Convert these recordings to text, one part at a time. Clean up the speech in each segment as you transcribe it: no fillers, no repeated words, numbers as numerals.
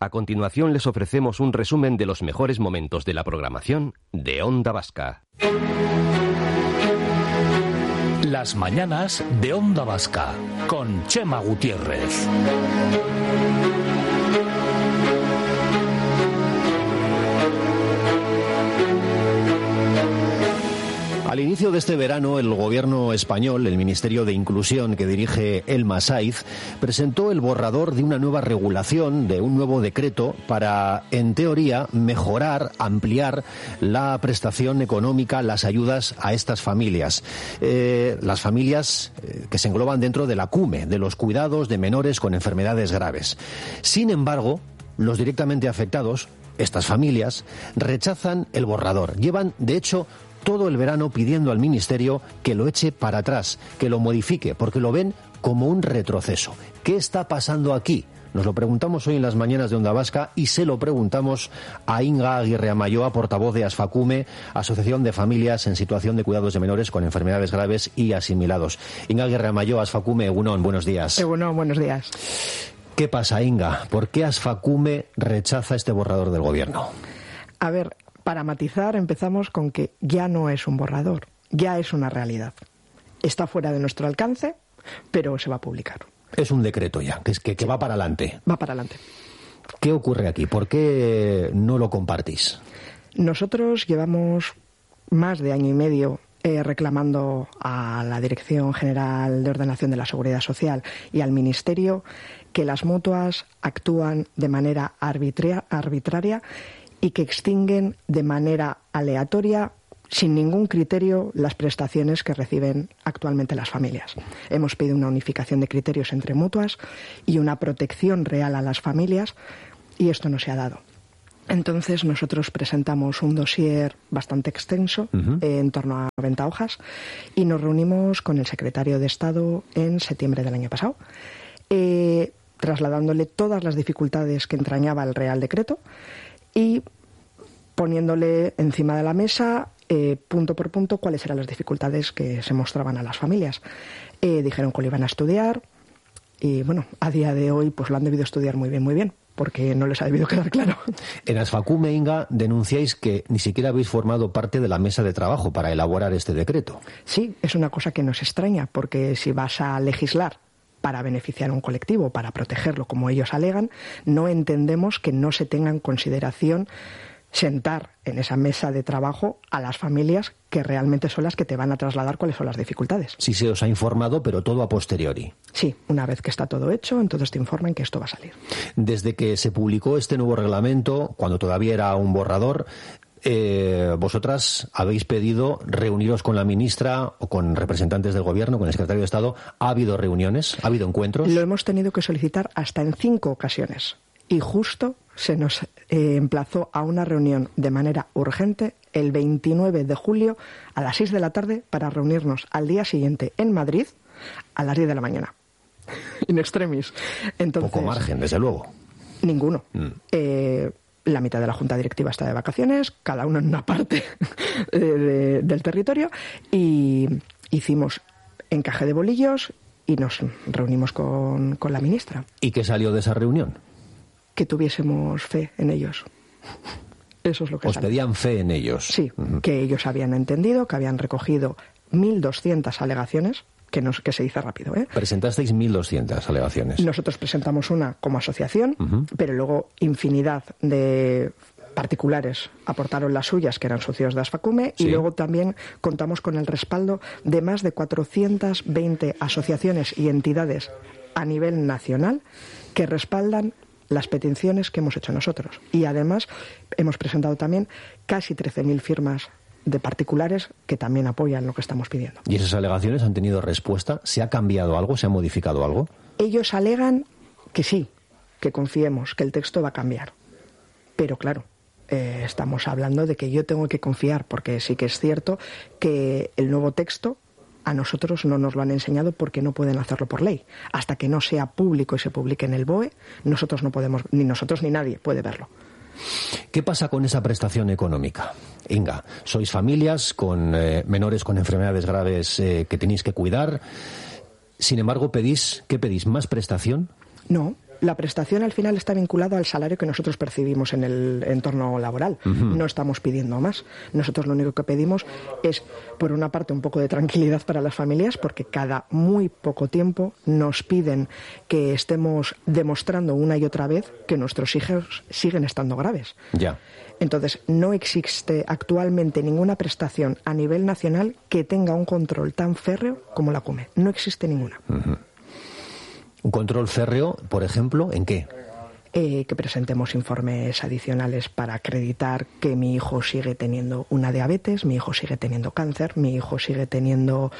A continuación les ofrecemos un resumen de los mejores momentos de la programación de Onda Vasca. Las mañanas de Onda Vasca con Chema Gutiérrez. Al inicio de este verano, el gobierno español, el Ministerio de Inclusión que dirige Elma Saiz, presentó el borrador de una nueva regulación, de un nuevo decreto para, en teoría, mejorar, ampliar la prestación económica, las ayudas a estas familias. Las familias que se engloban dentro de la CUME, de los cuidados de menores con enfermedades graves. Sin embargo, los directamente afectados, estas familias, rechazan el borrador. Llevan, de hecho, todo el verano pidiendo al Ministerio que lo eche para atrás, que lo modifique, porque lo ven como un retroceso. ¿Qué está pasando aquí? Nos lo preguntamos hoy en las mañanas de Onda Vasca y se lo preguntamos a Inga Aguirre Amayoa, portavoz de ASFACUME, Asociación de Familias en Situación de Cuidados de Menores con Enfermedades Graves y Asimilados. Inga Aguirre Amayoa, ASFACUME, Egunon, buenos días. Egunon, buenos días. ¿Qué pasa, Inga? ¿Por qué ASFACUME rechaza este borrador del Gobierno? A ver, para matizar, empezamos con que ya no es un borrador, ya es una realidad. Está fuera de nuestro alcance, pero se va a publicar. Es un decreto ya, que va para adelante. Va para adelante. ¿Qué ocurre aquí? ¿Por qué no lo compartís? Nosotros llevamos más de año y medio reclamando a la Dirección General de Ordenación de la Seguridad Social y al Ministerio que las mutuas actúan de manera arbitraria y que extinguen de manera aleatoria, sin ningún criterio, las prestaciones que reciben actualmente las familias. Hemos pedido una unificación de criterios entre mutuas y una protección real a las familias, y esto no se ha dado. Entonces nosotros presentamos un dossier bastante extenso, en torno a 90 hojas, y nos reunimos con el secretario de Estado en septiembre del año pasado, trasladándole todas las dificultades que entrañaba el Real Decreto y poniéndole encima de la mesa, punto por punto, cuáles eran las dificultades que se mostraban a las familias. Dijeron que lo iban a estudiar y, bueno, a día de hoy pues lo han debido estudiar muy bien, porque no les ha debido quedar claro. En ASFACUME, Inga, denunciáis que ni siquiera habéis formado parte de la mesa de trabajo para elaborar este decreto. Sí, es una cosa que nos extraña, porque si vas a legislar para beneficiar a un colectivo, para protegerlo, como ellos alegan, no entendemos que no se tenga en consideración sentar en esa mesa de trabajo a las familias que realmente son las que te van a trasladar cuáles son las dificultades. Sí se os ha informado, pero todo a posteriori. Sí, una vez que está todo hecho, entonces te informan que esto va a salir. Desde que se publicó este nuevo reglamento, cuando todavía era un borrador, vosotras habéis pedido reuniros con la ministra o con representantes del Gobierno, con el secretario de Estado. ¿Ha habido reuniones? ¿Ha habido encuentros? Lo hemos tenido que solicitar hasta en 5 ocasiones. Y justo se nos emplazó a una reunión de manera urgente el 29 de julio a las 6 de la tarde para reunirnos al día siguiente en Madrid a las 10 de la mañana. In extremis. Entonces, poco margen, desde luego. Ninguno. La mitad de la Junta Directiva está de vacaciones, cada uno en una parte del territorio, y hicimos encaje de bolillos y nos reunimos con la ministra. ¿Y qué salió de esa reunión? Que tuviésemos fe en ellos. Eso es lo que ¿Os pedían fe en ellos? Sí, que ellos habían entendido, que habían recogido 1.200 alegaciones, que se dice rápido, ¿eh? Presentasteis 1.200 alegaciones. Nosotros presentamos una como asociación, pero luego infinidad de particulares aportaron las suyas, que eran socios de ASFACUME, sí. Y luego también contamos con el respaldo de más de 420 asociaciones y entidades a nivel nacional que respaldan las peticiones que hemos hecho nosotros. Y además hemos presentado también casi 13.000 firmas de particulares que también apoyan lo que estamos pidiendo. ¿Y esas alegaciones han tenido respuesta? ¿Se ha cambiado algo? ¿Se ha modificado algo? Ellos alegan que sí, que confiemos, que el texto va a cambiar. Pero claro, estamos hablando de que yo tengo que confiar, porque sí que es cierto que el nuevo texto a nosotros no nos lo han enseñado porque no pueden hacerlo por ley. Hasta que no sea público y se publique en el BOE, nosotros no podemos, ni nosotros ni nadie puede verlo. ¿Qué pasa con esa prestación económica? Inga, sois familias con menores con enfermedades graves que tenéis que cuidar. Sin embargo, ¿qué pedís? ¿Más prestación? No, la prestación al final está vinculada al salario que nosotros percibimos en el entorno laboral. No estamos pidiendo más. Nosotros lo único que pedimos es, por una parte, un poco de tranquilidad para las familias, porque cada muy poco tiempo nos piden que estemos demostrando una y otra vez que nuestros hijos siguen estando graves. Ya. Entonces, no existe actualmente ninguna prestación a nivel nacional que tenga un control tan férreo como la CUME. No existe ninguna. ¿Un control férreo, por ejemplo, en qué? Que presentemos informes adicionales para acreditar que mi hijo sigue teniendo una diabetes, mi hijo sigue teniendo cáncer, mi hijo sigue teniendo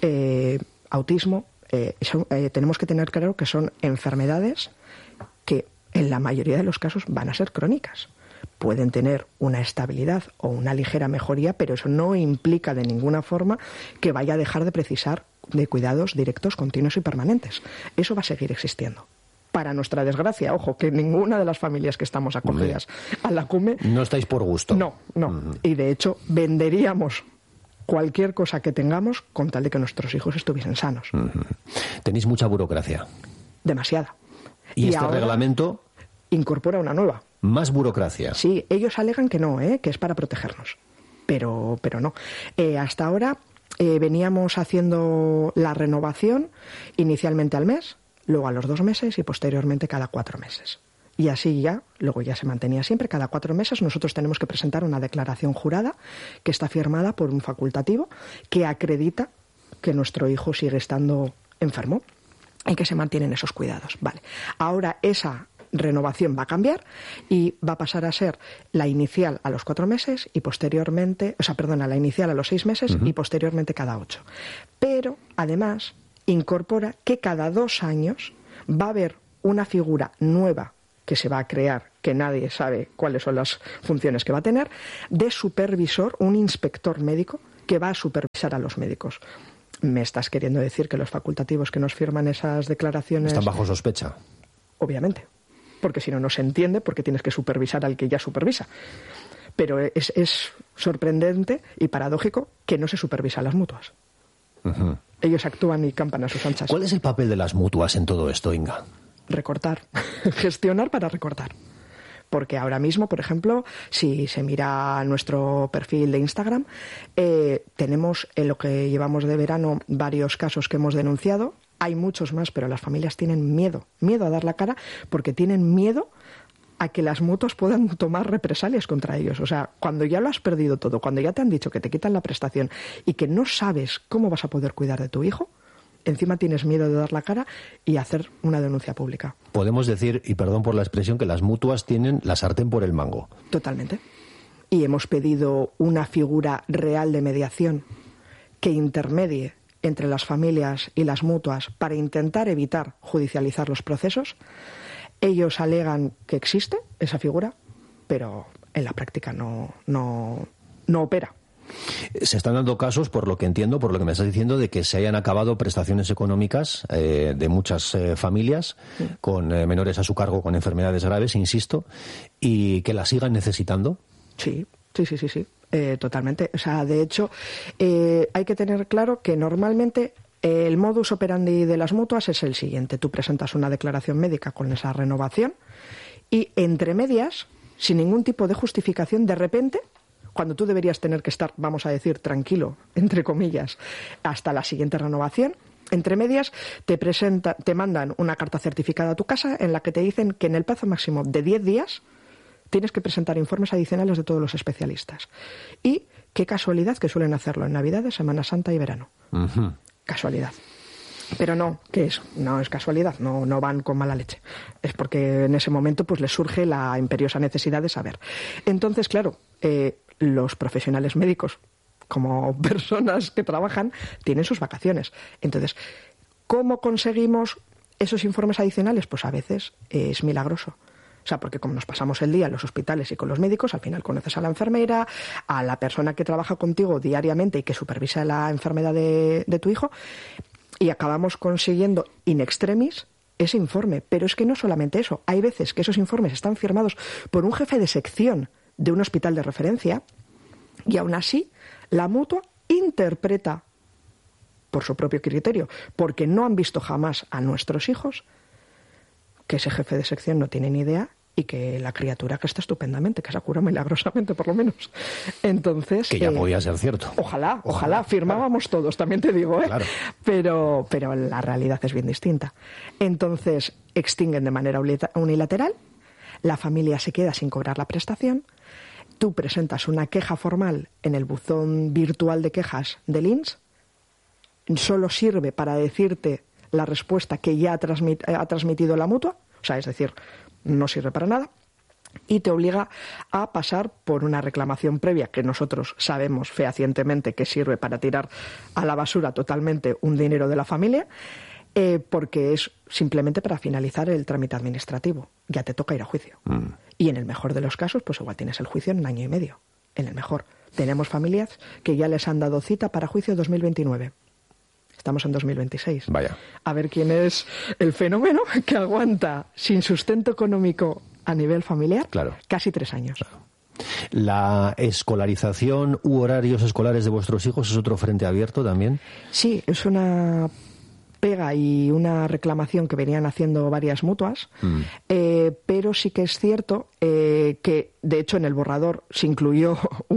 autismo. Tenemos que tener claro que son enfermedades que en la mayoría de los casos van a ser crónicas. Pueden tener una estabilidad o una ligera mejoría, pero eso no implica de ninguna forma que vaya a dejar de precisar de cuidados directos, continuos y permanentes. Eso va a seguir existiendo. Para nuestra desgracia, ojo, que ninguna de las familias que estamos acogidas a la CUME... No estáis por gusto. No. Y de hecho, venderíamos cualquier cosa que tengamos con tal de que nuestros hijos estuviesen sanos. Tenéis mucha burocracia. Demasiada. Y este reglamento incorpora una nueva. Más burocracia. Sí, ellos alegan que no, que es para protegernos. Pero no. Hasta ahora veníamos haciendo la renovación inicialmente al mes, luego a los 2 meses y posteriormente cada 4 meses. Y así luego ya se mantenía siempre. Cada 4 meses nosotros tenemos que presentar una declaración jurada que está firmada por un facultativo que acredita que nuestro hijo sigue estando enfermo y que se mantienen esos cuidados. Vale. Ahora esa renovación va a cambiar y va a pasar a ser la inicial a los 4 meses y posteriormente, la inicial a los 6 meses y posteriormente cada 8. Pero además incorpora que cada 2 años va a haber una figura nueva que se va a crear, que nadie sabe cuáles son las funciones que va a tener, de supervisor, un inspector médico que va a supervisar a los médicos. ¿Me estás queriendo decir que los facultativos que nos firman esas declaraciones están bajo sospecha? Obviamente, porque si no, no se entiende por qué tienes que supervisar al que ya supervisa. Pero es sorprendente y paradójico que no se supervisa a las mutuas. Ellos actúan y campan a sus anchas. ¿Cuál es el papel de las mutuas en todo esto, Inga? Recortar, gestionar para recortar. Porque ahora mismo, por ejemplo, si se mira nuestro perfil de Instagram, tenemos en lo que llevamos de verano varios casos que hemos denunciado. Hay muchos más, pero las familias tienen miedo a dar la cara porque tienen miedo a que las mutuas puedan tomar represalias contra ellos. O sea, cuando ya lo has perdido todo, cuando ya te han dicho que te quitan la prestación y que no sabes cómo vas a poder cuidar de tu hijo, encima tienes miedo de dar la cara y hacer una denuncia pública. Podemos decir, y perdón por la expresión, que las mutuas tienen la sartén por el mango. Totalmente. Y hemos pedido una figura real de mediación que intermedie entre las familias y las mutuas para intentar evitar judicializar los procesos. Ellos alegan que existe esa figura, pero en la práctica no opera. Se están dando casos, por lo que entiendo, por lo que me estás diciendo, de que se hayan acabado prestaciones económicas de muchas familias con menores a su cargo con enfermedades graves, insisto, y que las sigan necesitando. Sí. Totalmente. O sea, de hecho, hay que tener claro que normalmente el modus operandi de las mutuas es el siguiente. Tú presentas una declaración médica con esa renovación y entre medias, sin ningún tipo de justificación, de repente, cuando tú deberías tener que estar, vamos a decir, tranquilo, entre comillas, hasta la siguiente renovación, entre medias te mandan una carta certificada a tu casa en la que te dicen que en el plazo máximo de 10 días tienes que presentar informes adicionales de todos los especialistas. Y qué casualidad que suelen hacerlo en Navidades, Semana Santa y verano. Casualidad. Pero no, ¿qué es? No es casualidad, no van con mala leche. Es porque en ese momento pues les surge la imperiosa necesidad de saber. Entonces, claro, los profesionales médicos, como personas que trabajan, tienen sus vacaciones. Entonces, ¿cómo conseguimos esos informes adicionales? Pues a veces es milagroso. O sea, porque como nos pasamos el día en los hospitales y con los médicos, al final conoces a la enfermera, a la persona que trabaja contigo diariamente y que supervisa la enfermedad de tu hijo, y acabamos consiguiendo in extremis ese informe. Pero es que no solamente eso. Hay veces que esos informes están firmados por un jefe de sección de un hospital de referencia y aún así la mutua interpreta por su propio criterio, porque no han visto jamás a nuestros hijos, que ese jefe de sección no tiene ni idea y que la criatura que está estupendamente, que se cura milagrosamente por lo menos. Entonces, que ya podía ser cierto. Ojalá, firmábamos todos, también te digo, Claro. Pero la realidad es bien distinta. Entonces, extinguen de manera unilateral, la familia se queda sin cobrar la prestación, tú presentas una queja formal en el buzón virtual de quejas del INS, solo sirve para decirte la respuesta que ya ha transmitido la mutua, o sea, es decir, no sirve para nada, y te obliga a pasar por una reclamación previa que nosotros sabemos fehacientemente que sirve para tirar a la basura totalmente un dinero de la familia, porque es simplemente para finalizar el trámite administrativo. Ya te toca ir a juicio. Y en el mejor de los casos, pues igual tienes el juicio en 1 año y medio. En el mejor. Tenemos familias que ya les han dado cita para juicio 2029. Estamos en 2026. Vaya. A ver quién es el fenómeno que aguanta sin sustento económico a nivel familiar casi 3 años. Claro. ¿La escolarización u horarios escolares de vuestros hijos es otro frente abierto también? Sí, es una pega y una reclamación que venían haciendo varias mutuas, pero sí que es cierto que, de hecho, en el borrador se incluyó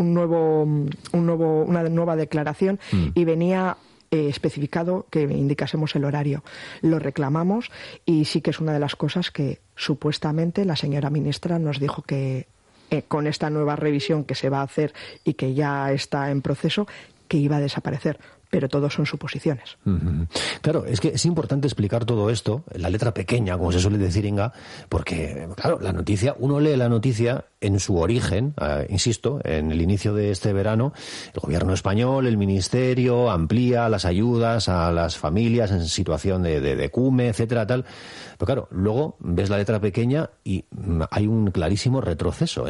una nueva declaración y venía especificado que indicásemos el horario. Lo reclamamos y sí que es una de las cosas que supuestamente la señora ministra nos dijo que con esta nueva revisión que se va a hacer y que ya está en proceso, que iba a desaparecer. Pero todo son suposiciones. Claro, es que es importante explicar todo esto, en la letra pequeña, como se suele decir, Inga, porque, claro, la noticia, uno lee la noticia en su origen, insisto, en el inicio de este verano, el gobierno español, el ministerio, amplía las ayudas a las familias en situación de CUME, etcétera, tal. Pero claro, luego ves la letra pequeña y hay un clarísimo retroceso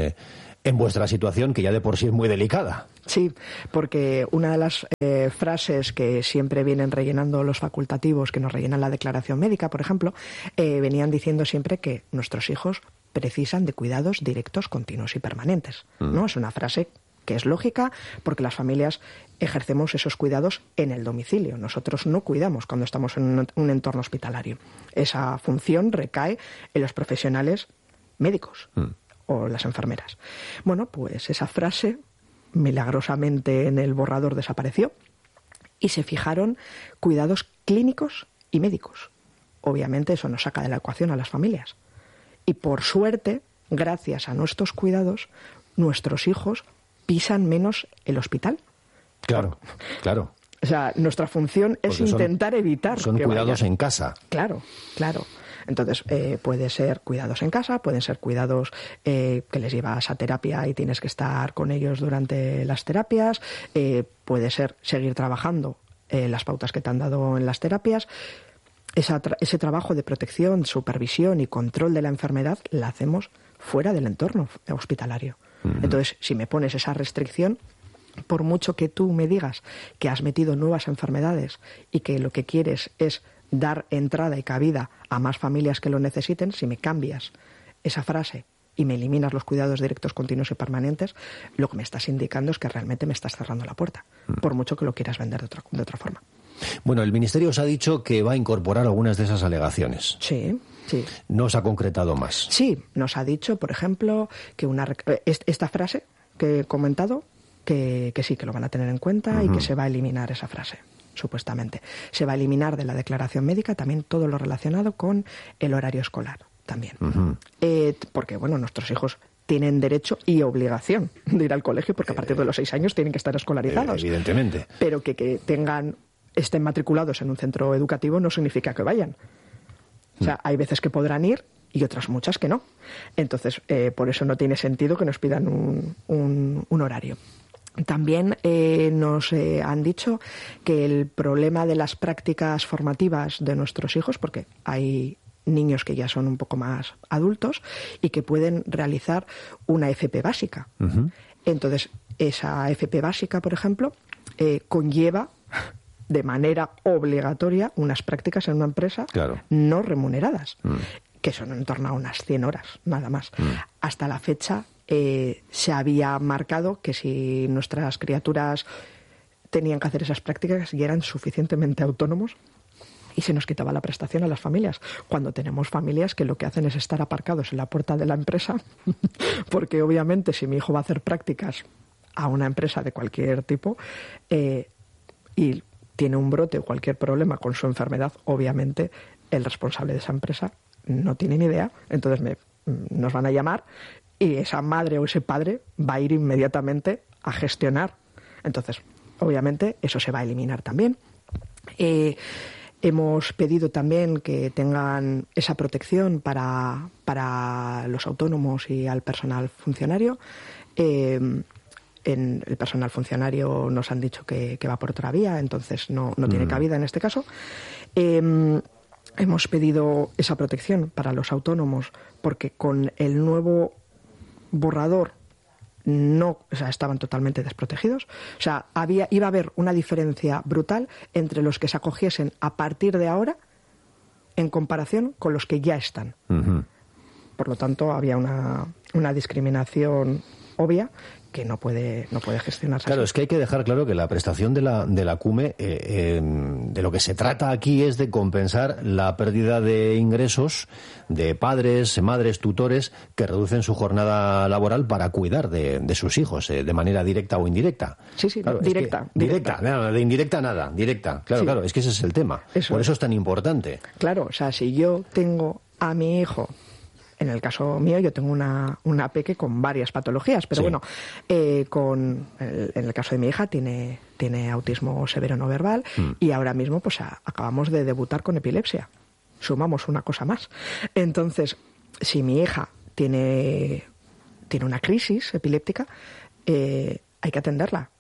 en vuestra situación, que ya de por sí es muy delicada. Sí, porque una de las frases que siempre vienen rellenando los facultativos, que nos rellenan la declaración médica, por ejemplo, venían diciendo siempre que nuestros hijos precisan de cuidados directos, continuos y permanentes. ¿No? Es una frase que es lógica, porque las familias ejercemos esos cuidados en el domicilio. Nosotros no cuidamos cuando estamos en un entorno hospitalario. Esa función recae en los profesionales médicos. O las enfermeras. Bueno, pues esa frase milagrosamente en el borrador desapareció y se fijaron cuidados clínicos y médicos. Obviamente eso nos saca de la ecuación a las familias. Y por suerte, gracias a nuestros cuidados, nuestros hijos pisan menos el hospital. Claro. O sea, nuestra función es intentar evitar son que cuidados vayan. En casa. Claro. Entonces, puede ser cuidados en casa, pueden ser cuidados que les llevas a terapia y tienes que estar con ellos durante las terapias, puede ser seguir trabajando las pautas que te han dado en las terapias. Ese trabajo de protección, supervisión y control de la enfermedad la hacemos fuera del entorno hospitalario. Entonces, si me pones esa restricción, por mucho que tú me digas que has metido nuevas enfermedades y que lo que quieres es dar entrada y cabida a más familias que lo necesiten, si me cambias esa frase y me eliminas los cuidados directos, continuos y permanentes, lo que me estás indicando es que realmente me estás cerrando la puerta, por mucho que lo quieras vender de otra forma. Bueno, el Ministerio os ha dicho que va a incorporar algunas de esas alegaciones. Sí. ¿No os ha concretado más? Sí, nos ha dicho, por ejemplo, que esta frase que he comentado, que sí, que lo van a tener en cuenta y que se va a eliminar esa frase. Supuestamente. Se va a eliminar de la declaración médica también todo lo relacionado con el horario escolar también. Porque, bueno, nuestros hijos tienen derecho y obligación de ir al colegio, porque a partir de los 6 años tienen que estar escolarizados. Evidentemente. Pero que estén matriculados en un centro educativo no significa que vayan. O sea, hay veces que podrán ir y otras muchas que no. Entonces, por eso no tiene sentido que nos pidan un horario. También nos han dicho que el problema de las prácticas formativas de nuestros hijos, porque hay niños que ya son un poco más adultos y que pueden realizar una FP básica. Entonces, esa FP básica, por ejemplo, conlleva de manera obligatoria unas prácticas en una empresa no remuneradas, que son en torno a unas 100 horas, nada más. Hasta la fecha se había marcado que si nuestras criaturas tenían que hacer esas prácticas y eran suficientemente autónomos, y se nos quitaba la prestación a las familias, cuando tenemos familias que lo que hacen es estar aparcados en la puerta de la empresa, porque obviamente si mi hijo va a hacer prácticas a una empresa de cualquier tipo y tiene un brote o cualquier problema con su enfermedad, obviamente el responsable de esa empresa no tiene ni idea, entonces nos van a llamar y esa madre o ese padre va a ir inmediatamente a gestionar. Entonces, obviamente, eso se va a eliminar también. Hemos pedido también que tengan esa protección para los autónomos y al personal funcionario. En el personal funcionario nos han dicho que va por otra vía, entonces no tiene cabida en este caso. Hemos pedido esa protección para los autónomos porque con el nuevo borrador estaban totalmente desprotegidos. O sea, iba a haber una diferencia brutal entre los que se acogiesen a partir de ahora en comparación con los que ya están. Uh-huh. Por lo tanto, había una discriminación obvia que no puede gestionarse. Claro, así. Es que hay que dejar claro que la prestación de la CUME, de lo que se trata aquí es de compensar la pérdida de ingresos de padres, madres, tutores que reducen su jornada laboral para cuidar de sus hijos, de manera directa o indirecta. Sí, claro, directa. De indirecta nada, directa. Claro, sí. Claro, es que ese es el tema. Por eso es tan importante. Claro, o sea, si yo tengo a mi hijo... En el caso mío, yo tengo una peque con varias patologías, pero sí. Bueno, en el caso de mi hija tiene autismo severo no verbal y ahora mismo pues acabamos de debutar con epilepsia. Sumamos una cosa más. Entonces, si mi hija tiene una crisis epiléptica, hay que atenderla.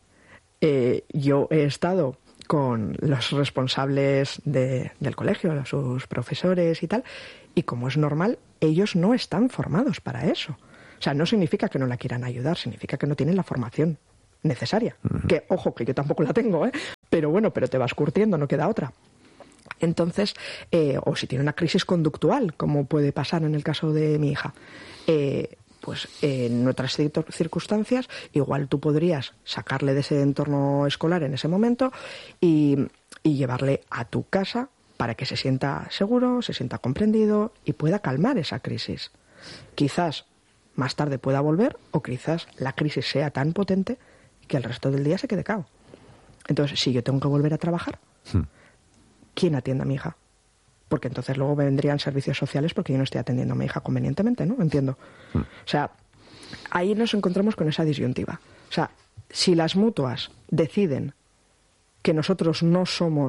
Yo he estado con los responsables del colegio, sus profesores y tal, y como es normal, ellos no están formados para eso. O sea, no significa que no la quieran ayudar, significa que no tienen la formación necesaria. Uh-huh. Que, ojo, que yo tampoco la tengo, pero te vas curtiendo, no queda otra. Entonces, o si tiene una crisis conductual, como puede pasar en el caso de mi hija, pues en otras circunstancias, igual tú podrías sacarle de ese entorno escolar en ese momento y llevarle a tu casa para que se sienta seguro, se sienta comprendido y pueda calmar esa crisis. Quizás más tarde pueda volver o quizás la crisis sea tan potente que el resto del día se quede cao. Entonces, si yo tengo que volver a trabajar, ¿quién atiende a mi hija? Porque entonces luego vendrían servicios sociales porque yo no estoy atendiendo a mi hija convenientemente, ¿no? Entiendo. O sea, ahí nos encontramos con esa disyuntiva. O sea, si las mutuas deciden que nosotros no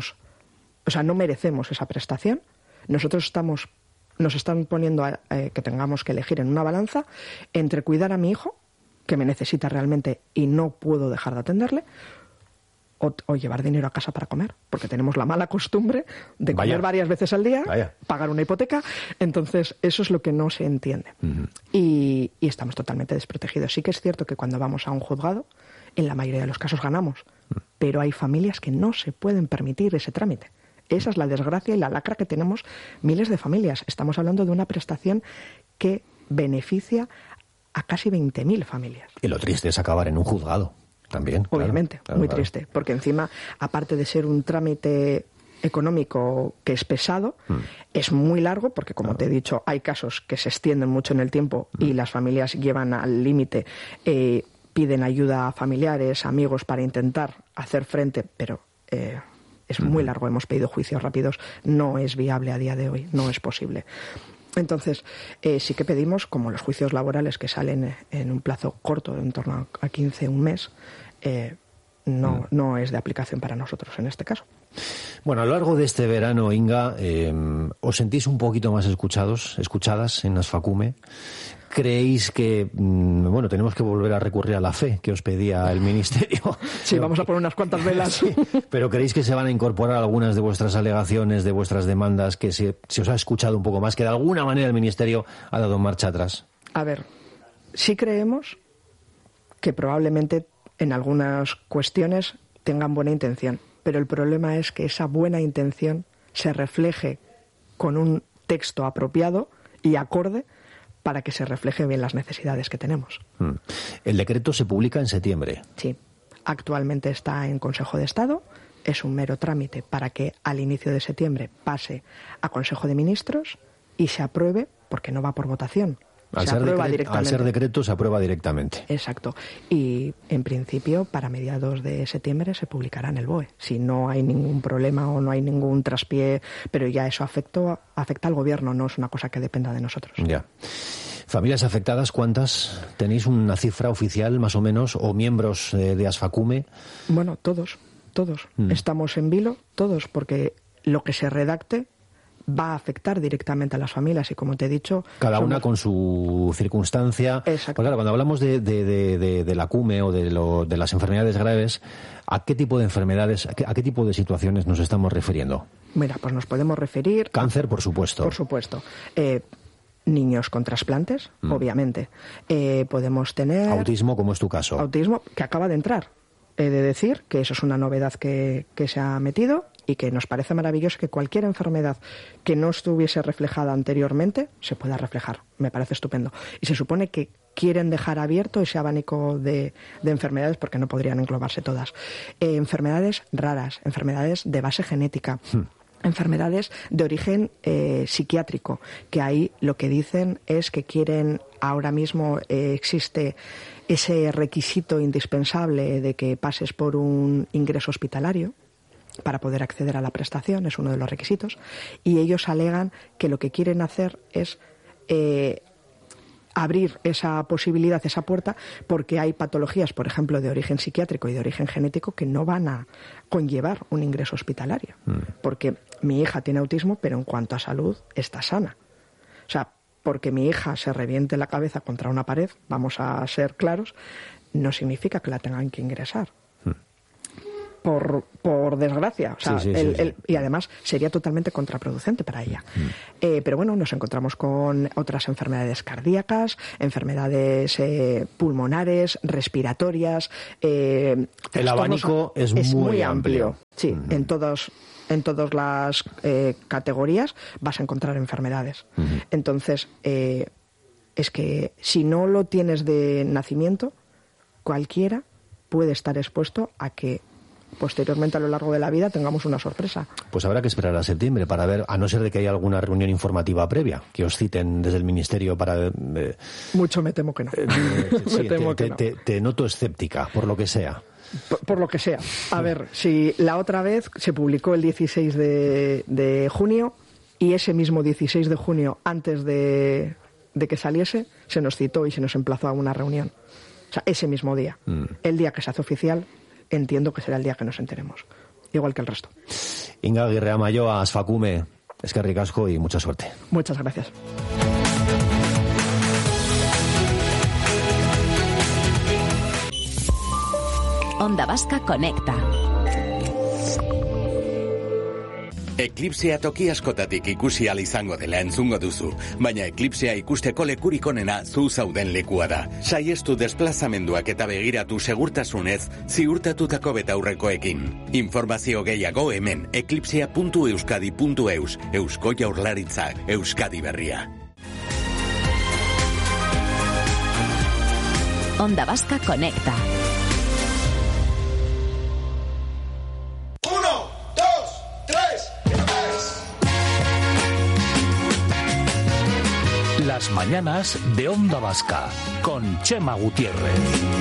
merecemos esa prestación, nos están poniendo que tengamos que elegir en una balanza entre cuidar a mi hijo, que me necesita realmente y no puedo dejar de atenderle, o llevar dinero a casa para comer, porque tenemos la mala costumbre de comer varias veces al día, pagar una hipoteca. Entonces, eso es lo que no se entiende. Uh-huh. Y estamos totalmente desprotegidos. Sí que es cierto que cuando vamos a un juzgado, en la mayoría de los casos ganamos, pero hay familias que no se pueden permitir ese trámite. Esa es la desgracia y la lacra que tenemos miles de familias. Estamos hablando de una prestación que beneficia a casi 20.000 familias. Y lo triste es acabar en un juzgado también. Obviamente, claro, muy triste. Porque encima, aparte de ser un trámite económico que es pesado, es muy largo porque, como te he dicho, hay casos que se extienden mucho en el tiempo y las familias llevan al límite, piden ayuda a familiares, amigos para intentar hacer frente, pero... es muy largo, hemos pedido juicios rápidos, no es viable a día de hoy, no es posible. Entonces, sí que pedimos, como los juicios laborales que salen en un plazo corto, en torno a 15, un mes, no es de aplicación para nosotros en este caso. Bueno, a lo largo de este verano, Inga, ¿os sentís un poquito más escuchadas en Asfacume? ¿Creéis que, tenemos que volver a recurrir a la fe que os pedía el Ministerio? Sí, vamos a poner unas cuantas velas. Sí, pero ¿creéis que se van a incorporar algunas de vuestras alegaciones, de vuestras demandas, que se os ha escuchado un poco más, que de alguna manera el Ministerio ha dado marcha atrás? A ver, sí creemos que probablemente en algunas cuestiones tengan buena intención, pero el problema es que esa buena intención se refleje con un texto apropiado y acorde para que se refleje bien las necesidades que tenemos. El decreto se publica en septiembre. Sí. Actualmente está en Consejo de Estado es un mero trámite para que al inicio de septiembre pase a Consejo de Ministros y se apruebe, porque no va por votación. Al ser decreto, se aprueba directamente. Exacto. Y, en principio, para mediados de septiembre se publicará en el BOE. Si no hay ningún problema o no hay ningún traspié, pero ya eso afecta al Gobierno, no es una cosa que dependa de nosotros. Ya. ¿Familias afectadas cuántas? ¿Tenéis una cifra oficial, más o menos, o miembros de Asfacume? Bueno, todos. Estamos en vilo, todos, porque lo que se redacte va a afectar directamente a las familias y, como te he dicho... Cada una con su circunstancia. Exacto. Pues claro, cuando hablamos de la CUME o de las enfermedades graves, ¿a qué tipo de enfermedades, a qué tipo de situaciones nos estamos refiriendo? Mira, pues nos podemos referir... Cáncer, por supuesto. Por supuesto. Niños con trasplantes, obviamente. Podemos tener... Autismo, como es tu caso. Autismo, que acaba de entrar. He de decir que eso es una novedad que se ha metido y que nos parece maravilloso que cualquier enfermedad que no estuviese reflejada anteriormente se pueda reflejar. Me parece estupendo. Y se supone que quieren dejar abierto ese abanico de enfermedades porque no podrían englobarse todas. Enfermedades raras, enfermedades de base genética. Enfermedades de origen psiquiátrico, que ahí lo que dicen es que quieren, ahora mismo existe ese requisito indispensable de que pases por un ingreso hospitalario para poder acceder a la prestación, es uno de los requisitos, y ellos alegan que lo que quieren hacer es abrir esa posibilidad, esa puerta, porque hay patologías, por ejemplo, de origen psiquiátrico y de origen genético que no van a conllevar un ingreso hospitalario. Porque mi hija tiene autismo, pero en cuanto a salud está sana. O sea, porque mi hija se reviente la cabeza contra una pared, vamos a ser claros, no significa que la tengan que ingresar. Por desgracia, o sea, sí. Y además sería totalmente contraproducente para ella. Pero bueno, nos encontramos con otras enfermedades cardíacas, enfermedades pulmonares, respiratorias. El abanico es muy amplio. Sí, en todas las categorías vas a encontrar enfermedades. Entonces, es que si no lo tienes de nacimiento, cualquiera puede estar expuesto a que posteriormente, a lo largo de la vida, tengamos una sorpresa. Pues habrá que esperar a septiembre para ver, a no ser de que haya alguna reunión informativa previa, que os citen desde el Ministerio para... Mucho me temo que no. Te noto escéptica, por lo que sea. Por lo que sea. A ver, si la otra vez se publicó el 16 de junio y ese mismo 16 de junio, antes de que saliese, se nos citó y se nos emplazó a una reunión. O sea, ese mismo día. El día que se hace oficial, entiendo que será el día que nos enteremos, igual que el resto. Inga Aguirre Amayo, a Asfacume, eskerrik asko y mucha suerte. Muchas gracias. Onda Vasca Conecta. Eklipsea toki askotatik ikusi ahal izango dela entzungo duzu, baina eklipsea ikusteko lekurik onena zu zauden lekua da. Saiestu desplazamenduak eta begiratu segurtasunez ziurtatutako betaurrekoekin. Informazio gehiago hemen eklipsea.euskadi.eus. Eusko Jaurlaritzak, Euskadi berria. Onda Vasca Conecta. Las mañanas de Onda Vasca con Chema Gutiérrez.